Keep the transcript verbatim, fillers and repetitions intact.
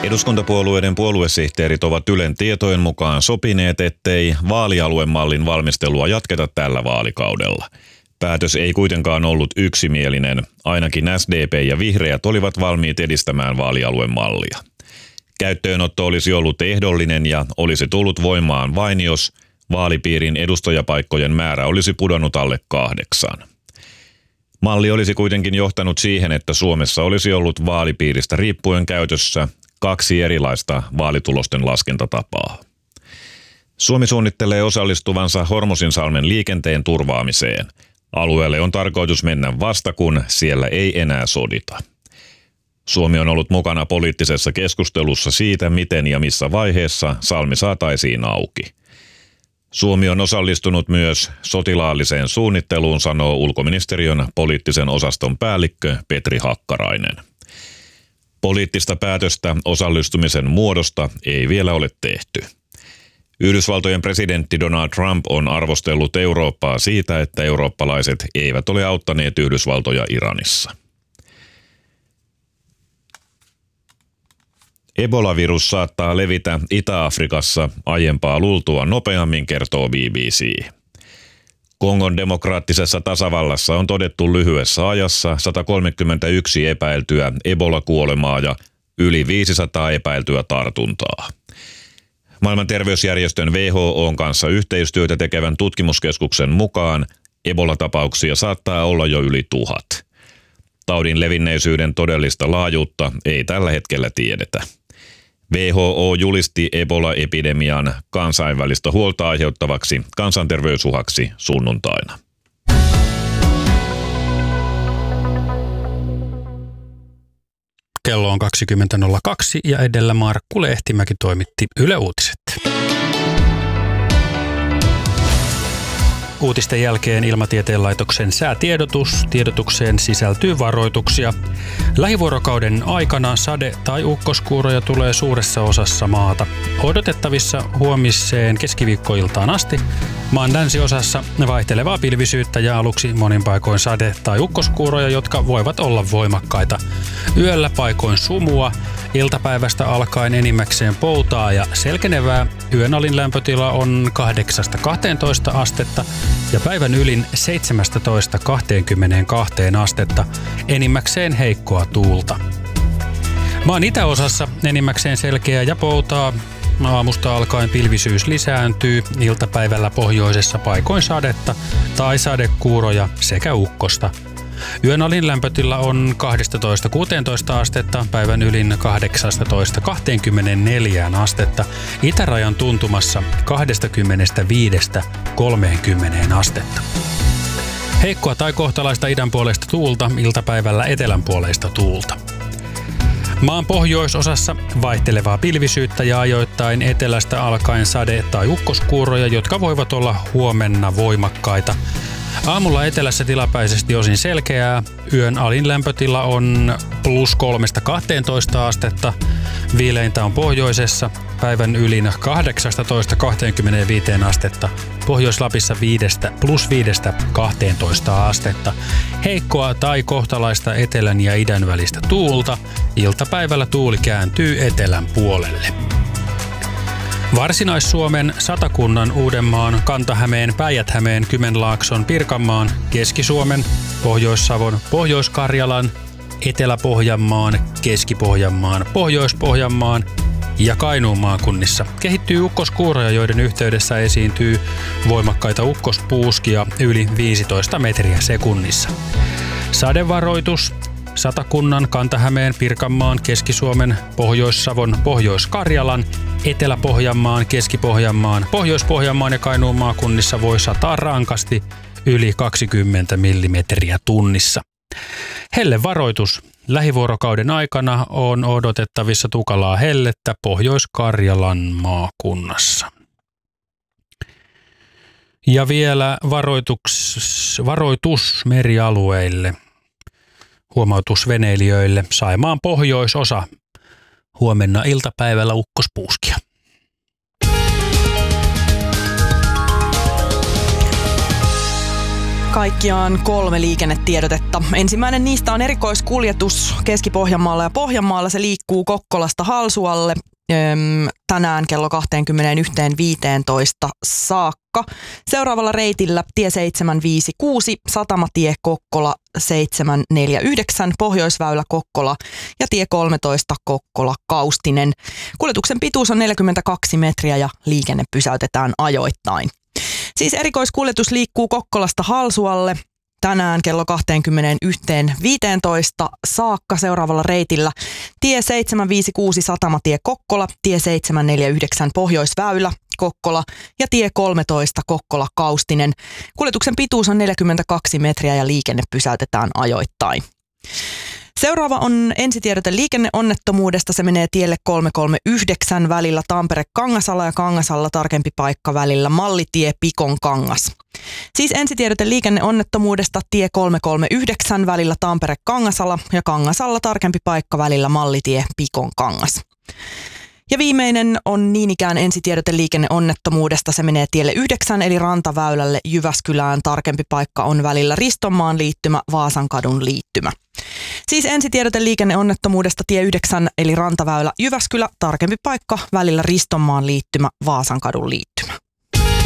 Eduskuntapuolueiden puoluesihteerit ovat Ylen tietojen mukaan sopineet, ettei vaalialuemallin valmistelua jatketa tällä vaalikaudella. Päätös ei kuitenkaan ollut yksimielinen. Ainakin S D P ja vihreät olivat valmiit edistämään vaalialuemallia. Käyttöönotto olisi ollut ehdollinen ja olisi tullut voimaan vain, jos vaalipiirin edustajapaikkojen määrä olisi pudonnut alle kahdeksan. Malli olisi kuitenkin johtanut siihen, että Suomessa olisi ollut vaalipiiristä riippuen käytössä kaksi erilaista vaalitulosten laskentatapaa. Suomi suunnittelee osallistuvansa Hormuzinsalmen liikenteen turvaamiseen. Alueelle on tarkoitus mennä vasta, kun siellä ei enää sodita. Suomi on ollut mukana poliittisessa keskustelussa siitä, miten ja missä vaiheessa salmi saataisiin auki. Suomi on osallistunut myös sotilaalliseen suunnitteluun, sanoo ulkoministeriön poliittisen osaston päällikkö Petri Hakkarainen. Poliittista päätöstä osallistumisen muodosta ei vielä ole tehty. Yhdysvaltojen presidentti Donald Trump on arvostellut Eurooppaa siitä, että eurooppalaiset eivät ole auttaneet Yhdysvaltoja Iranissa. Ebola-virus saattaa levitä Itä-Afrikassa aiempaa luultua nopeammin, kertoo B B C. Kongon demokraattisessa tasavallassa on todettu lyhyessä ajassa sata kolmekymmentäyksi epäiltyä Ebola-kuolemaa ja yli viisisataa epäiltyä tartuntaa. Maailman terveysjärjestön W H O:n kanssa yhteistyötä tekevän tutkimuskeskuksen mukaan Ebola-tapauksia saattaa olla jo yli tuhat. Taudin levinneisyyden todellista laajuutta ei tällä hetkellä tiedetä. W H O julisti Ebola-epidemian kansainvälistä huolta aiheuttavaksi kansanterveysuhaksi sunnuntaina. Kello on kaksikymmentä nolla kaksi ja edellä Markku Lehtimäki toimitti Yle Uutiset. Uutisten jälkeen Ilmatieteen laitoksen säätiedotus. Tiedotukseen sisältyy varoituksia. Lähivuorokauden aikana sade- tai ukkoskuuroja tulee suuressa osassa maata. Odotettavissa huomiseen keskiviikkoiltaan asti. Maan länsiosassa vaihtelevaa pilvisyyttä ja aluksi monin paikoin sade- tai ukkoskuuroja, jotka voivat olla voimakkaita. Yöllä paikoin sumua. Iltapäivästä alkaen enimmäkseen poutaa ja selkenevää. Yön alin lämpötila on kahdeksasta kahteentoista astetta ja päivän ylin seitsemästätoista kaksikymmentäkaksi astetta. Enimmäkseen heikkoa tuulta. Maan itäosassa enimmäkseen selkeää ja poutaa. Aamusta alkaen pilvisyys lisääntyy. Iltapäivällä pohjoisessa paikoin sadetta tai sadekuuroja sekä ukkosta. Yön alin lämpötila on kaksitoista kuusitoista astetta, päivän ylin kahdeksastatoista kaksikymmentäneljä astetta, itärajan tuntumassa kaksikymmentäviisi kolmekymmentä astetta. Heikkoa tai kohtalaista idän puolesta tuulta, iltapäivällä etelän puolesta tuulta. Maan pohjoisosassa vaihtelevaa pilvisyyttä ja ajoittain etelästä alkaen sade- tai ukkoskuuroja, jotka voivat olla huomenna voimakkaita. Aamulla etelässä tilapäisesti osin selkeää. Yön alin lämpötila on plus kolmesta kahteentoista astetta. Viileintä on pohjoisessa. Päivän ylin kahdeksastatoista kaksikymmentäviisi astetta. Pohjois-Lapissa viidestä plus viidestä kahteentoista astetta. Heikkoa tai kohtalaista etelän ja idän välistä tuulta. Iltapäivällä tuuli kääntyy etelän puolelle. Varsinais-Suomen, Satakunnan, Uudenmaan, Kanta-Hämeen, Päijät-Hämeen, Kymenlaakson, Pirkanmaan, Keski-Suomen, Pohjois-Savon, Pohjois-Karjalan, Etelä-Pohjanmaan, Keski-Pohjanmaan, Pohjois-Pohjanmaan ja Kainuun maakunnissa kehittyy ukkoskuuroja, joiden yhteydessä esiintyy voimakkaita ukkospuuskia yli viisitoista metriä sekunnissa. Sadevaroitus Satakunnan, Kanta-Hämeen, Pirkanmaan, Keski-Suomen, Pohjois-Savon, Pohjois-Karjalan, Etelä-Pohjanmaan, Keski-Pohjanmaan, Pohjois-Pohjanmaan ja Kainuun maakunnissa voi sataa rankasti yli kaksikymmentä millimetriä tunnissa. Hellevaroitus. Lähivuorokauden aikana on odotettavissa tukalaa hellettä Pohjois-Karjalan maakunnassa. Ja vielä varoitus, varoitus merialueille. Huomautus veneilijöille. Saimaan pohjoisosa. Huomenna iltapäivällä ukkospuuskia. Kaikkiaan kolme liikennetiedotetta. Ensimmäinen niistä on erikoiskuljetus Keski-Pohjanmaalla ja Pohjanmaalla. Se liikkuu Kokkolasta Halsualle tänään kello kaksikymmentäyksi viisitoista saakka. Seuraavalla reitillä tie seitsemän viisi kuusi, Satamatie Kokkola seitsemän neljä yhdeksän, Pohjoisväylä Kokkola ja tie kolmetoista Kokkola Kaustinen. Kuljetuksen pituus on neljäkymmentäkaksi metriä ja liikenne pysäytetään ajoittain. Siis erikoiskuljetus liikkuu Kokkolasta Halsualle tänään kello kaksikymmentäyksi viisitoista saakka. Seuraavalla reitillä tie seitsemän viisi kuusi Satamatie Kokkola, tie seitsemän neljä yhdeksän Pohjoisväylä Kokkola ja tie kolmetoista Kokkola Kaustinen. Kuljetuksen pituus on neljäkymmentäkaksi metriä ja liikenne pysäytetään ajoittain. Seuraava on ensitiedote liikenneonnettomuudesta. Se menee tielle kolme kolme yhdeksän välillä Tampere-Kangasala ja Kangasalla tarkempi paikka välillä Mallitie Pikon Kangas. Siis ensitiedote liikenneonnettomuudesta tie kolme kolme yhdeksän välillä Tampere-Kangasala ja Kangasalla tarkempi paikka välillä Mallitie Pikon Kangas. Ja viimeinen on niin ikään ensitiedote liikenneonnettomuudesta. Se menee tielle yhdeksän eli Rantaväylälle Jyväskylään. Tarkempi paikka on välillä Ristonmaan liittymä, Vaasankadun liittymä. Siis ensitiedote liikenneonnettomuudesta tie yhdeksän eli Rantaväylä Jyväskylä. Tarkempi paikka välillä Ristonmaan liittymä, Vaasankadun liittymä.